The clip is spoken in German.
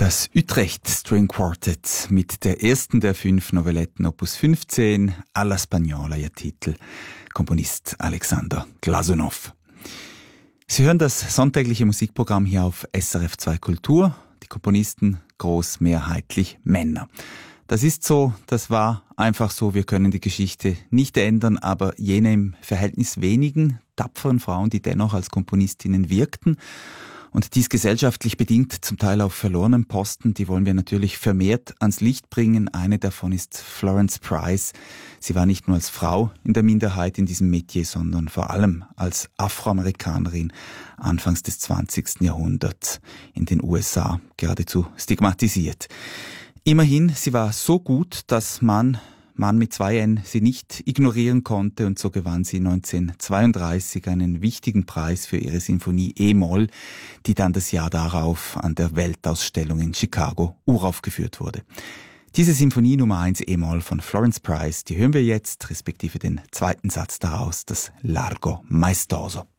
Das Utrecht String Quartet mit der ersten der 5 Novelletten Opus 15, Alla Spagnola, ihr Titel, Komponist Alexander Glasunow. Sie hören das sonntägliche Musikprogramm hier auf SRF 2 Kultur, die Komponisten großmehrheitlich Männer. Das ist so, das war einfach so, wir können die Geschichte nicht ändern, aber jene im Verhältnis wenigen tapferen Frauen, die dennoch als Komponistinnen wirkten, und dies gesellschaftlich bedingt, zum Teil auf verlorenen Posten, die wollen wir natürlich vermehrt ans Licht bringen. Eine davon ist Florence Price. Sie war nicht nur als Frau in der Minderheit in diesem Metier, sondern vor allem als Afroamerikanerin anfangs des 20. Jahrhunderts in den USA geradezu stigmatisiert. Immerhin, sie war so gut, dass Mann mit 2 N sie nicht ignorieren konnte, und so gewann sie 1932 einen wichtigen Preis für ihre Sinfonie E-Moll, die dann das Jahr darauf an der Weltausstellung in Chicago uraufgeführt wurde. Diese Sinfonie Nummer 1 E-Moll von Florence Price, die hören wir jetzt, respektive den zweiten Satz daraus, das Largo Maestoso.